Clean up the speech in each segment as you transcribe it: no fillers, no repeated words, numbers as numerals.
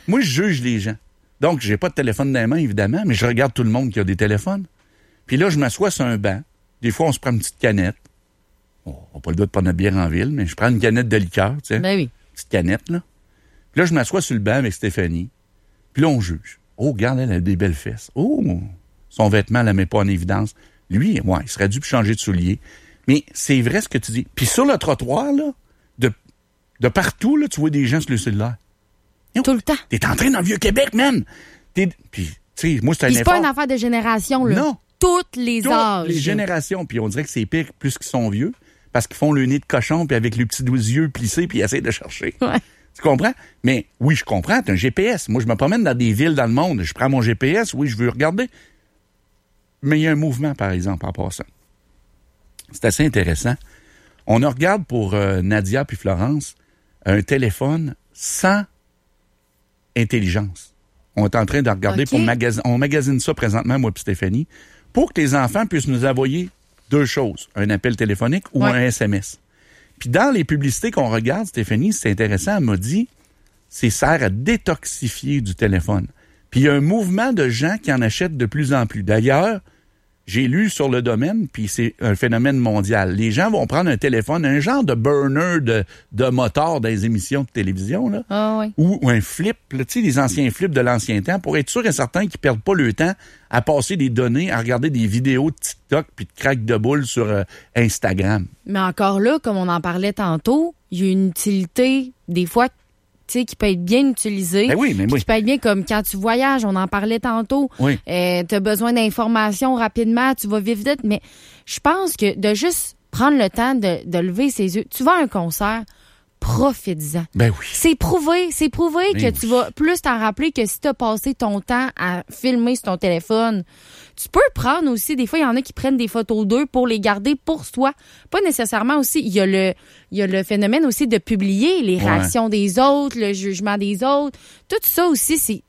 Moi, je juge les gens. Donc, j'ai pas de téléphone dans les mains, évidemment, mais je regarde tout le monde qui a des téléphones. Puis là, je m'assois sur un banc. Des fois, on se prend une petite canette. On n'a pas le droit de prendre notre bière en ville, mais je prends une canette de liqueur, tu sais. Ben oui. Petite canette, là. Puis là, je m'assois sur le banc avec Stéphanie. Puis là, on juge. Oh, regarde, elle a des belles fesses. Oh, son vêtement, elle la met pas en évidence. Lui, ouais, il serait dû changer de souliers. Mais c'est vrai ce que tu dis. Puis sur le trottoir, là, de partout, là, tu vois des gens sur le cellulaire. Tout le temps. T'es en train dans le Vieux-Québec, man. Puis, tu sais, moi, c'est un effort. C'est pas une affaire de génération, là. Non. Toutes âges. Les générations. Puis on dirait que c'est pire plus qu'ils sont vieux. Parce qu'ils font le nez de cochon, puis avec les petits yeux plissés, puis ils essaient de chercher. Ouais. Tu comprends? Mais oui, je comprends. T'as un GPS. Moi, je me promène dans des villes dans le monde. Je prends mon GPS. Oui, je veux regarder. Mais il y a un mouvement, par exemple, en passant. C'est assez intéressant. On regarde pour Nadia puis Florence un téléphone sans intelligence. On est en train de regarder pour on magasine ça présentement, moi et Stéphanie, pour que les enfants puissent nous envoyer deux choses, un appel téléphonique ou un SMS. Puis dans les publicités qu'on regarde, Stéphanie, c'est intéressant, elle m'a dit, c'est sert à détoxifier du téléphone. Puis il y a un mouvement de gens qui en achètent de plus en plus. D'ailleurs, j'ai lu sur le domaine, puis c'est un phénomène mondial. Les gens vont prendre un téléphone, un genre de burner de moteur dans les émissions de télévision, là, ou un flip, tu sais, les anciens flips de l'ancien temps, pour être sûr et certain qu'ils perdent pas le temps à passer des données, à regarder des vidéos de TikTok puis de crack de boules sur Instagram. Mais encore là, comme on en parlait tantôt, il y a une utilité, des fois, tu sais, qui peut être bien utilisé. Ben oui, mais oui. Qui peut être bien comme quand tu voyages, on en parlait tantôt. Oui. Tu as besoin d'informations rapidement, tu vas vivre vite. Mais je pense que de juste prendre le temps de lever ses yeux. Tu vas à un concert, profite-en. Ben oui. C'est prouvé Ben que oui. tu vas plus t'en rappeler que si tu as passé ton temps à filmer sur ton téléphone. Tu peux prendre aussi, des fois, il y en a qui prennent des photos d'eux pour les garder pour soi. Pas nécessairement aussi. Il y a le phénomène aussi de publier les réactions des autres, le jugement des autres. Tout ça aussi, c'est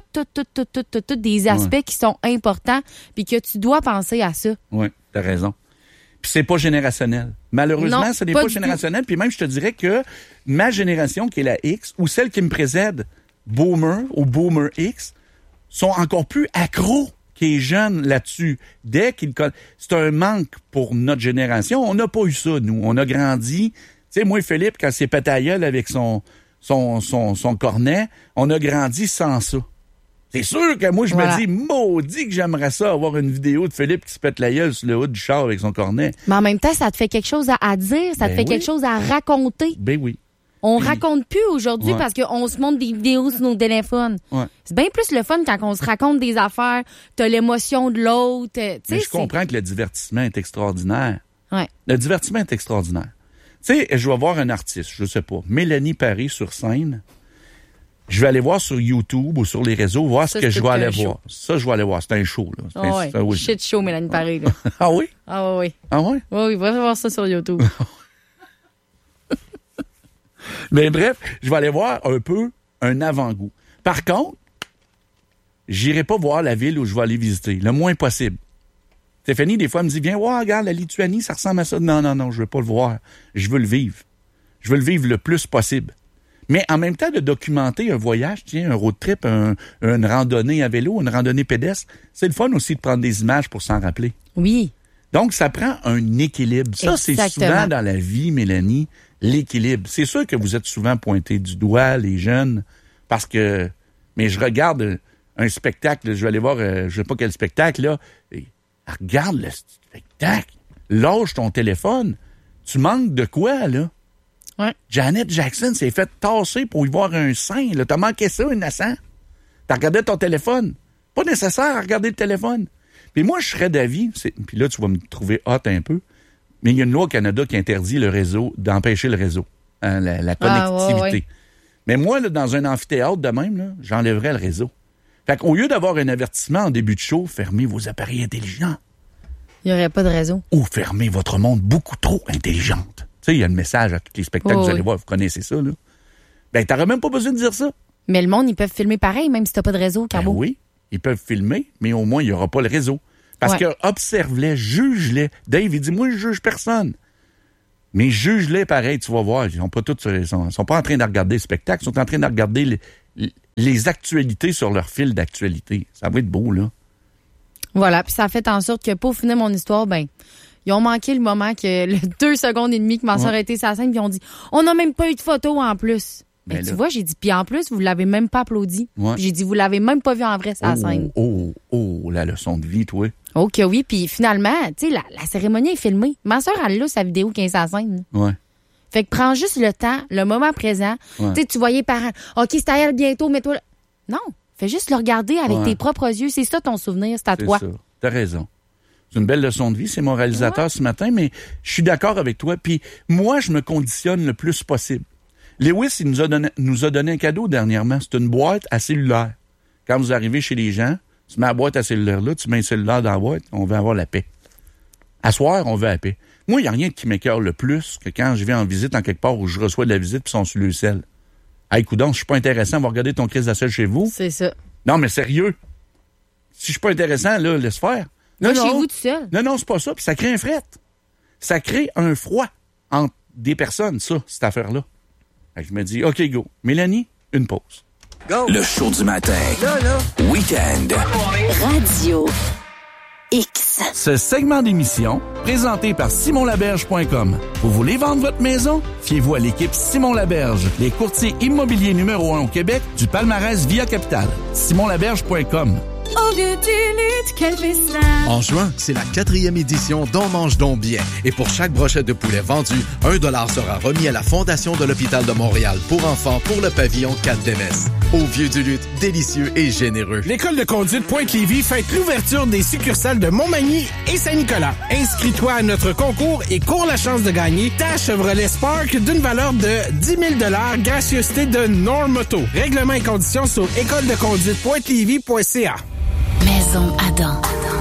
tout des aspects qui sont importants puis que tu dois penser à ça. Oui, t'as raison. Puis c'est pas générationnel. Malheureusement, Non, ce n'est pas pas du générationnel. Puis même, je te dirais que ma génération, qui est la X, ou celle qui me précède, Boomer ou Boomer X, sont encore plus accros que les jeunes là-dessus. C'est un manque pour notre génération. On n'a pas eu ça, nous. On a grandi. Tu sais, moi, Philippe, quand c'est pété à gueule avec son cornet, on a grandi sans ça. C'est sûr que moi, je me dis, maudit que j'aimerais ça, avoir une vidéo de Philippe qui se pète la gueule sur le haut du char avec son cornet. Mais en même temps, ça te fait quelque chose à dire, ça te fait quelque chose à raconter. Ben oui. On raconte plus aujourd'hui parce qu'on se montre des vidéos sur nos téléphones. Ouais. C'est bien plus le fun quand on se raconte des affaires, t'as l'émotion de l'autre. Mais je comprends que le divertissement est extraordinaire. Ouais. Le divertissement est extraordinaire. Tu sais, je vais voir un artiste, je sais pas, Mélanie Paris sur scène. Je vais aller voir sur YouTube ou sur les réseaux, voir ce que je vais aller voir. Ça, je vais aller voir. C'est un show, là. C'est un shit show, Mélanie Paris, là. Ah oui? Ah oui. Ah oui? Oui, va voir ça sur YouTube. Mais bref, je vais aller voir un peu un avant-goût. Par contre, j'irai pas voir la ville où je vais aller visiter, le moins possible. Stéphanie, des fois, elle me dit, viens voir, regarde, la Lituanie, ça ressemble à ça. Non, je veux pas le voir. Je veux le vivre. Je veux le vivre le plus possible. Mais en même temps, de documenter un voyage, un road trip, une randonnée à vélo, une randonnée pédestre, c'est le fun aussi de prendre des images pour s'en rappeler. Oui. Donc, ça prend un équilibre. Ça, c'est souvent dans la vie, Mélanie, l'équilibre. C'est sûr que vous êtes souvent pointés du doigt, les jeunes, parce que... Mais je regarde un spectacle, je vais aller voir, je sais pas quel spectacle, là. Et, regarde le spectacle. Lâche ton téléphone. Tu manques de quoi, là? Ouais. Janet Jackson s'est fait tasser pour y voir un sein. Là. T'as manqué ça, innocent. T'as regardé ton téléphone. Pas nécessaire à regarder le téléphone. Puis moi, je serais d'avis, puis là, tu vas me trouver hot un peu, mais il y a une loi au Canada qui interdit le réseau, d'empêcher le réseau, hein, la connectivité. Ouais. Mais moi, là, dans un amphithéâtre de même, là, j'enlèverais le réseau. Fait qu'au lieu d'avoir un avertissement en début de show, fermez vos appareils intelligents. Il n'y aurait pas de réseau. Ou fermez votre monde beaucoup trop intelligente. Tu sais, il y a le message à tous les spectacles que vous allez voir, vous connaissez ça, là. Ben, t'aurais même pas besoin de dire ça. Mais le monde, ils peuvent filmer pareil, même si t'as pas de réseau, Carbo. Ben oui, ils peuvent filmer, mais au moins, il n'y aura pas le réseau. Parce que observe-les, juge-les. Dave, il dit, moi, je juge personne. Mais juge-les pareil, tu vas voir. Ils sont pas tous, sont pas en train de regarder le spectacle, ils sont en train de regarder les actualités sur leur fil d'actualité. Ça va être beau, là. Voilà, puis ça a fait en sorte que pour finir mon histoire, ils ont manqué le moment que le 2 secondes et demie que ma soeur a été sur la scène, puis ils ont dit « On n'a même pas eu de photo en plus. » Ben tu vois, j'ai dit « Puis en plus, vous l'avez même pas applaudi. Ouais. » J'ai dit « Vous l'avez même pas vu en vrai sur la scène. » La leçon de vie, toi. OK, oui. Puis finalement, tu sais, la cérémonie est filmée. Ma soeur, elle a sa vidéo qui est sur la scène. Ouais. Fait que prends juste le temps, le moment présent. Ouais. Tu sais, tu voyais parents. OK, c'est à elle bientôt, mets-toi là. Non. Fais juste le regarder avec tes propres yeux. C'est ça ton souvenir, c'est à toi. C'est ça. T'as raison. C'est une belle leçon de vie. C'est mon réalisateur ce matin, mais je suis d'accord avec toi. Puis moi, je me conditionne le plus possible. Lewis, il nous a donné un cadeau dernièrement. C'est une boîte à cellulaire. Quand vous arrivez chez les gens, tu mets la boîte à cellulaire là, tu mets un cellulaire dans la boîte, on veut avoir la paix. À soir, on veut la paix. Moi, il n'y a rien qui m'écœure le plus que quand je vais en visite en quelque part où je reçois de la visite puis ils sont sur le sel. Hey, coudonc, je suis pas intéressant, on va regarder ton crise de sel chez vous. C'est ça. Non, mais sérieux. Si je suis pas intéressant, là, laisse faire. Non, chez vous tout seul. Non, c'est pas ça. Puis ça crée un fret. Ça crée un froid entre des personnes, ça, cette affaire-là. Fait que je me dis, OK, go. Mélanie, une pause. Go. Le show du matin. Là. Week-end. Radio X. Ce segment d'émission, présenté par simonlaberge.com. Vous voulez vendre votre maison? Fiez-vous à l'équipe Simon Laberge, les courtiers immobiliers numéro 1 au Québec, du palmarès Via Capital. simonlaberge.com. Au vieux du lutte, quel festin! En juin, c'est la 4e édition d'On mange donc bien. Et pour chaque brochette de poulet vendue, 1$ sera remis à la Fondation de l'Hôpital de Montréal pour enfants pour le pavillon 4 d'MS. Au vieux du lutte, délicieux et généreux. L'École de conduite Pointe-Lévis fête l'ouverture des succursales de Montmagny et Saint-Nicolas. Inscris-toi à notre concours et cours la chance de gagner ta Chevrolet Spark d'une valeur de 10 000 $, gracieuseté de Normoto. Règlements et conditions sur écoledeconduitepointe-lévis.ca. Maison Adam.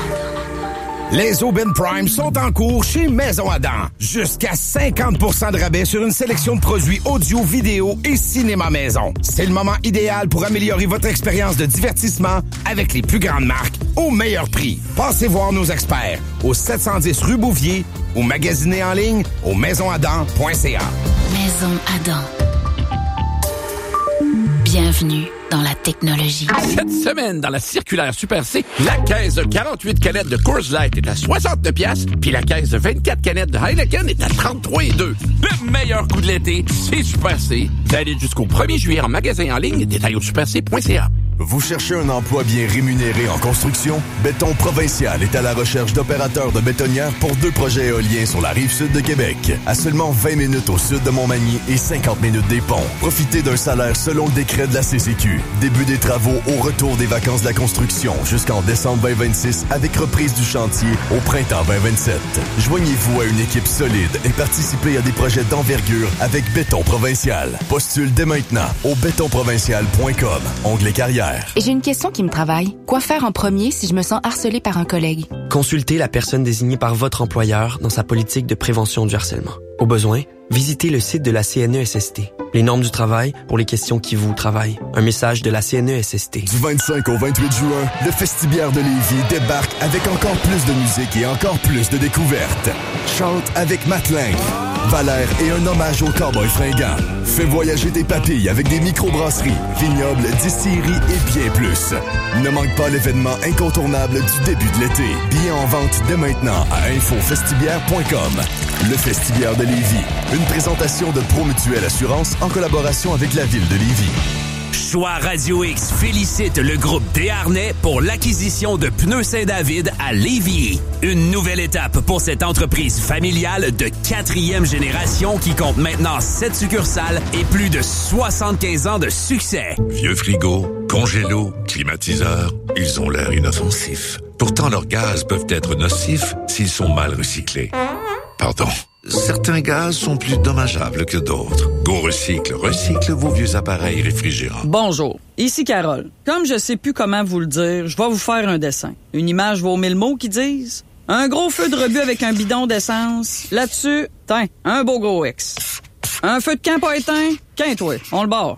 Les Aubin Prime sont en cours chez Maison Adam. Jusqu'à 50% de rabais sur une sélection de produits audio, vidéo et cinéma maison. C'est le moment idéal pour améliorer votre expérience de divertissement avec les plus grandes marques au meilleur prix. Passez voir nos experts au 710 rue Bouvier ou magasinez en ligne au maisonadam.ca. Maison Adam. Bienvenue dans la technologie. Cette semaine, dans la circulaire Super C, la caisse de 48 canettes de Coors Light est à 69 $, puis la caisse de 24 canettes de Heineken est à 33,2 $. Le meilleur coup de l'été, c'est Super C. Valide jusqu'au 1er juillet en magasin en ligne, détail au superc.ca. Vous cherchez un emploi bien rémunéré en construction? Béton Provincial est à la recherche d'opérateurs de bétonnières pour 2 projets éoliens sur la rive-sud de Québec. À seulement 20 minutes au sud de Montmagny et 50 minutes des ponts. Profitez d'un salaire selon le décret de la CCQ. Début des travaux au retour des vacances de la construction jusqu'en décembre 2026 avec reprise du chantier au printemps 2027. Joignez-vous à une équipe solide et participez à des projets d'envergure avec Béton Provincial. Postule dès maintenant au bétonprovincial.com. Onglet carrière. Et j'ai une question qui me travaille. Quoi faire en premier si je me sens harcelée par un collègue? Consultez la personne désignée par votre employeur dans sa politique de prévention du harcèlement. Au besoin, visitez le site de la CNESST. Les normes du travail pour les questions qui vous travaillent. Un message de la CNESST. Du 25 au 28 juin, le Festibiaire de Lévis débarque avec encore plus de musique et encore plus de découvertes. Chante avec Matelin, Valère et un hommage aux cowboys fringants. Fais voyager tes papilles avec des microbrasseries, vignobles, distilleries et bien plus. Ne manque pas l'événement incontournable du début de l'été. Billets en vente dès maintenant à infofestibiaire.com. Le Festibiaire de Lévis, une présentation de Promutuelle Assurance en collaboration avec la ville de Lévis. Choix Radio X félicite le groupe Desharnais pour l'acquisition de Pneus Saint-David à Lévis. Une nouvelle étape pour cette entreprise familiale de 4e génération qui compte maintenant 7 succursales et plus de 75 ans de succès. Vieux frigo, congélo, climatiseur, ils ont l'air inoffensifs. Pourtant, leurs gaz peuvent être nocifs s'ils sont mal recyclés. Pardon. Certains gaz sont plus dommageables que d'autres. GoRecycle recycle vos vieux appareils réfrigérants. Bonjour, ici Carole. Comme je sais plus comment vous le dire, je vais vous faire un dessin. Une image vaut 1000 mots qui disent. Un gros feu de rebut avec un bidon d'essence. Là-dessus, tiens, un beau gros X. Un feu de camp pas éteint, quinte-toi, on le barre.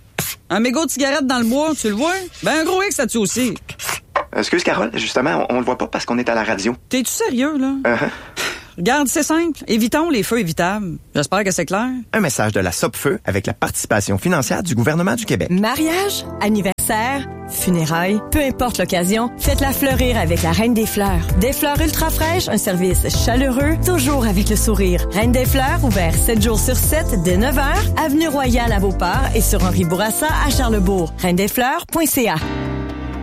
Un mégot de cigarette dans le bois, tu le vois? Ben un gros X là-dessus aussi. Excuse Carole, justement, on le voit pas parce qu'on est à la radio. T'es-tu sérieux, là? Regarde, c'est simple. Évitons les feux évitables. J'espère que c'est clair. Un message de la Sopfeu avec la participation financière du gouvernement du Québec. Mariage, anniversaire, funérailles, peu importe l'occasion, faites-la fleurir avec la Reine des Fleurs. Des fleurs ultra fraîches, un service chaleureux, toujours avec le sourire. Reine des Fleurs, ouvert 7 jours sur 7 dès 9h, avenue Royale à Beauport et sur Henri Bourassa à Charlesbourg. reindesfleurs.ca.